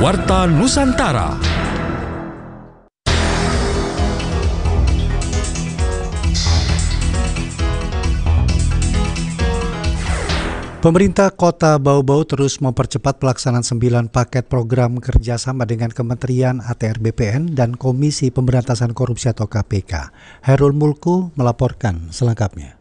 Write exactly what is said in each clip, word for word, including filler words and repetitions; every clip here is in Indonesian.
Warta Nusantara. Pemerintah Kota Bau-Bau terus mempercepat pelaksanaan sembilan paket program kerjasama dengan Kementerian A T R B P N dan Komisi Pemberantasan Korupsi atau K P K. Hairul Mulku melaporkan selengkapnya.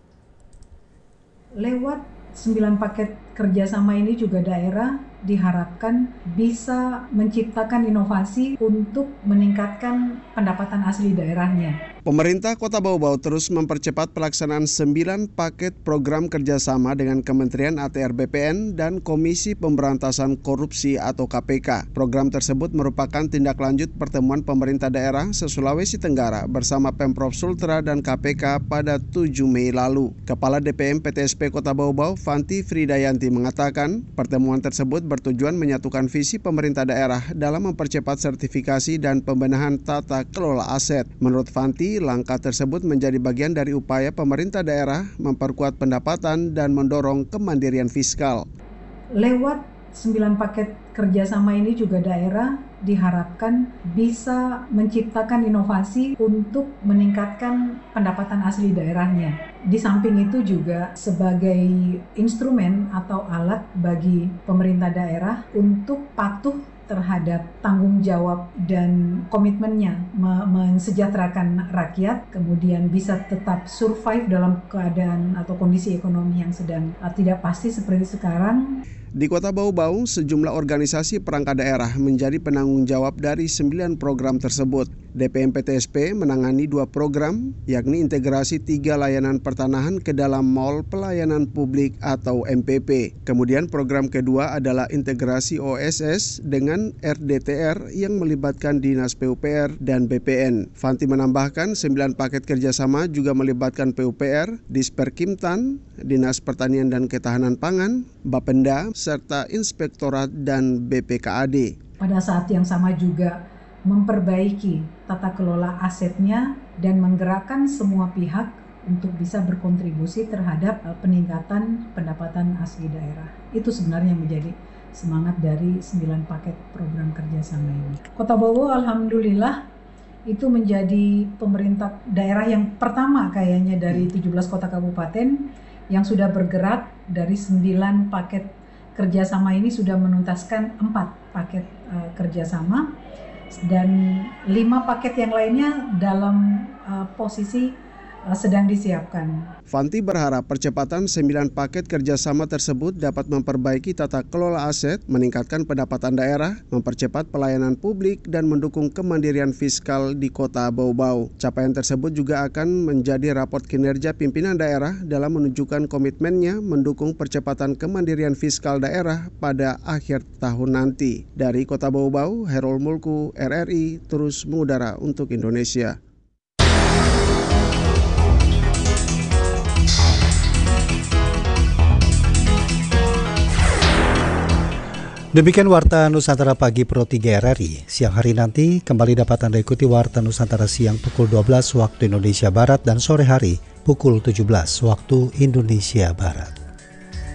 Lewat sembilan paket kerjasama ini juga daerah diharapkan bisa menciptakan inovasi untuk meningkatkan pendapatan asli daerahnya. Pemerintah Kota Bau-Bau terus mempercepat pelaksanaan sembilan paket program kerjasama dengan Kementerian A T R B P N dan Komisi Pemberantasan Korupsi atau K P K. Program tersebut merupakan tindak lanjut pertemuan pemerintah daerah se-Sulawesi Tenggara bersama Pemprov Sultra dan K P K pada tujuh Mei lalu. Kepala D P M P T S P Kota Bau-Bau, Fanti Fridayanti mengatakan, pertemuan tersebut bertujuan menyatukan visi pemerintah daerah dalam mempercepat sertifikasi dan pembenahan tata kelola aset. Menurut Fanti, langkah tersebut menjadi bagian dari upaya pemerintah daerah memperkuat pendapatan dan mendorong kemandirian fiskal. Lewat sembilan paket kerjasama ini juga daerah diharapkan bisa menciptakan inovasi untuk meningkatkan pendapatan asli daerahnya. Di samping itu juga sebagai instrumen atau alat bagi pemerintah daerah untuk patuh terhadap tanggung jawab dan komitmennya mensejahterakan rakyat, kemudian bisa tetap survive dalam keadaan atau kondisi ekonomi yang sedang tidak pasti seperti sekarang. Di Kota Bau-Bau, sejumlah organisasi perangkat daerah menjadi penanggung jawab dari sembilan program tersebut. D P M P T S P menangani dua program, yakni integrasi tiga layanan pertanahan ke dalam Mall Pelayanan Publik atau M P P. Kemudian program kedua adalah integrasi O S S dengan R D T R yang melibatkan Dinas P U P R dan B P N. Fanti menambahkan sembilan paket kerjasama juga melibatkan P U P R, Disperkimtan, Dinas Pertanian dan Ketahanan Pangan, Bapenda, serta Inspektorat dan B P K A D. Pada saat yang sama juga memperbaiki tata kelola asetnya dan menggerakkan semua pihak untuk bisa berkontribusi terhadap peningkatan pendapatan asli daerah. Itu sebenarnya menjadi semangat dari sembilan paket program kerjasama ini. Kota Bau-Bau alhamdulillah itu menjadi pemerintah daerah yang pertama kayaknya dari tujuh belas kota kabupaten yang sudah bergerak. Dari sembilan paket kerjasama ini sudah menuntaskan empat paket uh, kerjasama dan lima paket yang lainnya dalam uh, posisi uh, sedang disiapkan. Fanti berharap percepatan sembilan paket kerjasama tersebut dapat memperbaiki tata kelola aset, meningkatkan pendapatan daerah, mempercepat pelayanan publik, dan mendukung kemandirian fiskal di Kota Bau-Bau. Capaian tersebut juga akan menjadi raport kinerja pimpinan daerah dalam menunjukkan komitmennya mendukung percepatan kemandirian fiskal daerah pada akhir tahun nanti. Dari Kota Bau-Bau, Hairul Mulku, R R I, terus mengudara untuk Indonesia. Demikian Warta Nusantara Pagi Pro tiga R R I. Siang hari nanti kembali dapat Anda ikuti Warta Nusantara siang pukul dua belas waktu Indonesia Barat dan sore hari pukul tujuh belas waktu Indonesia Barat.